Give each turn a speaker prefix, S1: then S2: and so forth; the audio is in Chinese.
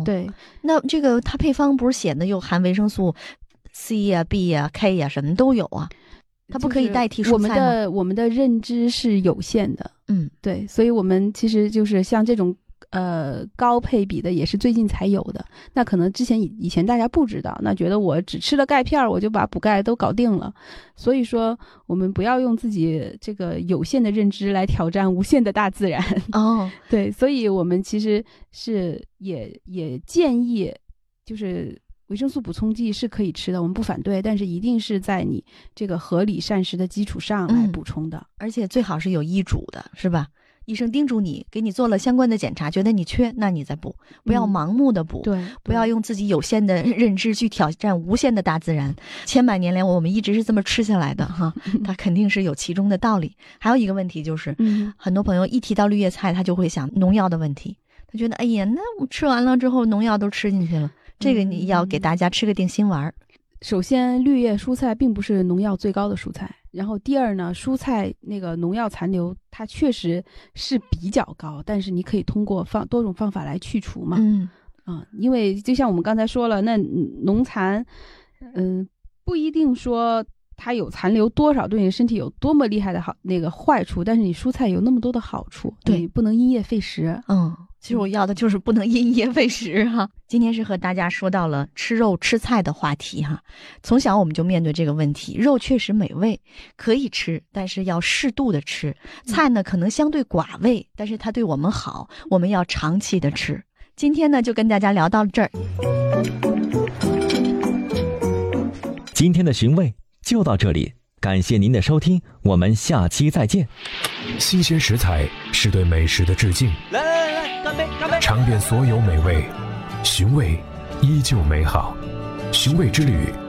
S1: 对，
S2: 那这个它配方不是写的又含维生素 C 呀、B 呀、K 呀，什么都有啊，它不可以代替蔬菜吗？
S1: 我们的认知是有限的，对，所以我们其实就是像这种高配比的也是最近才有的。那可能以前大家不知道，那觉得我只吃了钙片我就把补钙都搞定了。所以说我们不要用自己这个有限的认知来挑战无限的大自然。对，所以我们其实是也建议，就是维生素补充剂是可以吃的，我们不反对，但是一定是在你这个合理膳食的基础上来补充的，
S2: 而且最好是有医嘱的，是吧？医生叮嘱你，给你做了相关的检查，觉得你缺，那你再补，不要盲目的补，
S1: 对，
S2: 不要用自己有限的认知去挑战无限的大自然。千百年来我们一直是这么吃下来的哈，它肯定是有其中的道理。还有一个问题就是，很多朋友一提到绿叶菜，他就会想农药的问题，他觉得哎呀，那我吃完了之后农药都吃进去了，这个你要给大家吃个定心丸。
S1: 首先，绿叶蔬菜并不是农药最高的蔬菜。然后第二呢，蔬菜那个农药残留它确实是比较高，但是你可以通过多种方法来去除嘛。因为就像我们刚才说了，那农残不一定说它有残留多少对你身体有多么厉害的坏处，但是你蔬菜有那么多的好处，
S2: 对，
S1: 你不能因噎废食。
S2: 其实我要的就是不能因噎废食哈。今天是和大家说到了吃肉吃菜的话题哈。从小我们就面对这个问题，肉确实美味，可以吃，但是要适度的吃。菜呢可能相对寡味，但是它对我们好，我们要长期的吃。今天呢就跟大家聊到这儿。
S3: 今天的寻味就到这里，感谢您的收听，我们下期再见。
S4: 新鲜食材是对美食的致敬，
S5: 来，干杯！
S4: 尝遍所有美味，寻味依旧美好。寻味之旅